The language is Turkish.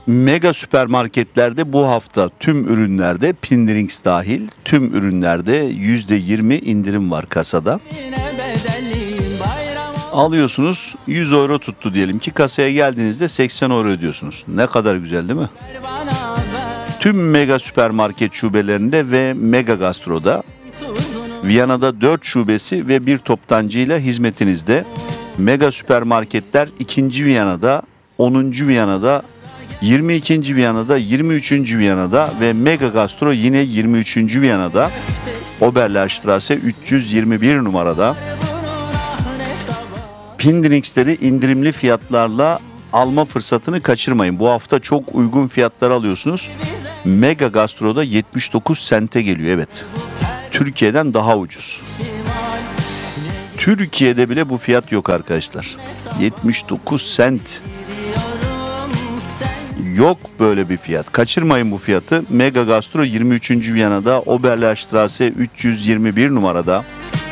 Mega süpermarketlerde bu hafta tüm ürünlerde Pindirings dahil tüm ürünlerde %20 indirim var kasada. Alıyorsunuz 100 euro tuttu diyelim ki kasaya geldiğinizde 80 euro ödüyorsunuz. Ne kadar güzel değil mi? Tüm mega süpermarket şubelerinde ve Mega Gastro'da Viyana'da 4 şubesi ve bir toptancıyla hizmetinizde. Mega süpermarketler 2. Viyana'da, 10. Viyana'da, 22. Viyana'da, 23. Viyana'da ve Mega Gastro yine 23. Viyana'da. Oberlerstraße 321 numarada. Pindirings'leri indirimli fiyatlarla alma fırsatını kaçırmayın. Bu hafta çok uygun fiyatlar alıyorsunuz. Mega Gastro'da 79 sente geliyor, evet. Türkiye'den daha ucuz. Türkiye'de bile bu fiyat yok arkadaşlar. 79 sent. Yok böyle bir fiyat. Kaçırmayın bu fiyatı. Mega Gastro 23. Viyana'da, Oberlerstraße 321 numarada.